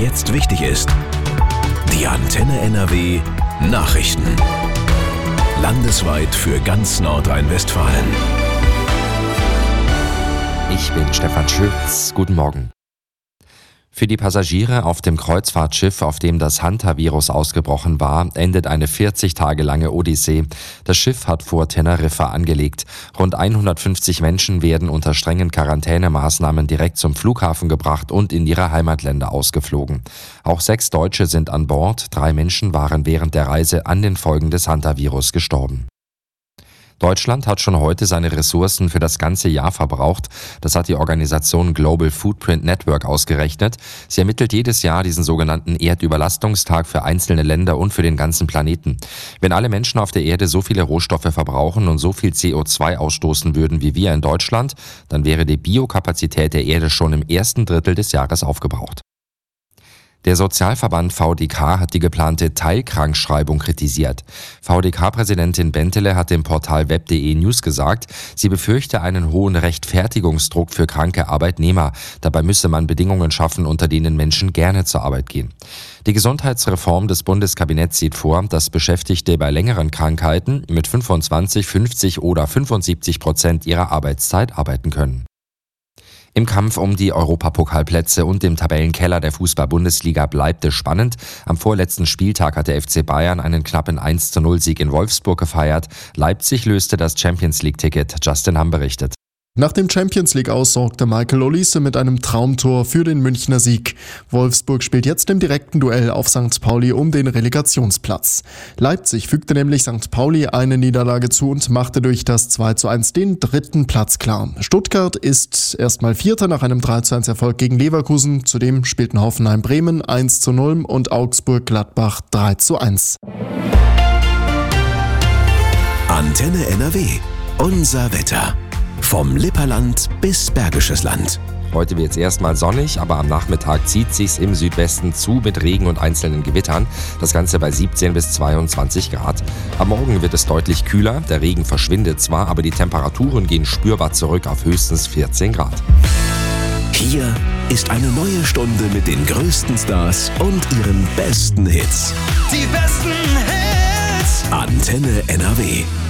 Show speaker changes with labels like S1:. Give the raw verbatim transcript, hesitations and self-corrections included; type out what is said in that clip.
S1: jetzt wichtig ist. Die Antenne N R W Nachrichten. Landesweit für ganz Nordrhein-Westfalen.
S2: Ich bin Stefan Schütz. Guten Morgen. Für die Passagiere auf dem Kreuzfahrtschiff, auf dem das Hantavirus ausgebrochen war, endet eine vierzig Tage lange Odyssee. Das Schiff hat vor Teneriffa angelegt. Rund hundertfünfzig Menschen werden unter strengen Quarantänemaßnahmen direkt zum Flughafen gebracht und in ihre Heimatländer ausgeflogen. Auch sechs Deutsche sind an Bord. Drei Menschen waren während der Reise an den Folgen des Hantavirus gestorben. Deutschland hat schon heute seine Ressourcen für das ganze Jahr verbraucht. Das hat die Organisation Global Footprint Network ausgerechnet. Sie ermittelt jedes Jahr diesen sogenannten Erdüberlastungstag für einzelne Länder und für den ganzen Planeten. Wenn alle Menschen auf der Erde so viele Rohstoffe verbrauchen und so viel C O zwei ausstoßen würden wie wir in Deutschland, dann wäre die Biokapazität der Erde schon im ersten Drittel des Jahres aufgebraucht. Der Sozialverband V D K hat die geplante Teilkrankschreibung kritisiert. V D K-Präsidentin Bentele hat dem Portal web punkt de News gesagt, sie befürchte einen hohen Rechtfertigungsdruck für kranke Arbeitnehmer. Dabei müsse man Bedingungen schaffen, unter denen Menschen gerne zur Arbeit gehen. Die Gesundheitsreform des Bundeskabinetts sieht vor, dass Beschäftigte bei längeren Krankheiten mit fünfundzwanzig, fünfzig oder fünfundsiebzig Prozent ihrer Arbeitszeit arbeiten können. Im Kampf um die Europapokalplätze und im Tabellenkeller der Fußball-Bundesliga bleibt es spannend. Am vorletzten Spieltag hat der F C Bayern einen knappen eins zu null Sieg in Wolfsburg gefeiert. Leipzig löste das Champions-League-Ticket. Justin Hamm berichtet.
S3: Nach dem Champions-League-Aus sorgte Michael Olise mit einem Traumtor für den Münchner Sieg. Wolfsburg spielt jetzt im direkten Duell auf Sankt Pauli um den Relegationsplatz. Leipzig fügte nämlich Sankt Pauli eine Niederlage zu und machte durch das zwei zu eins den dritten Platz klar. Stuttgart ist erstmal Vierter nach einem drei zu eins Erfolg gegen Leverkusen. Zudem spielten Hoffenheim Bremen eins zu null und Augsburg Gladbach drei zu eins.
S1: Antenne N R W. Unser Wetter. Vom Lipperland bis Bergisches Land.
S2: Heute wird es erstmal sonnig, aber am Nachmittag zieht sich's im Südwesten zu mit Regen und einzelnen Gewittern. Das Ganze bei siebzehn bis zweiundzwanzig Grad. Am Morgen wird es deutlich kühler. Der Regen verschwindet zwar, aber die Temperaturen gehen spürbar zurück auf höchstens vierzehn Grad.
S1: Hier ist eine neue Stunde mit den größten Stars und ihren besten Hits.
S4: Die besten Hits.
S1: Antenne N R W.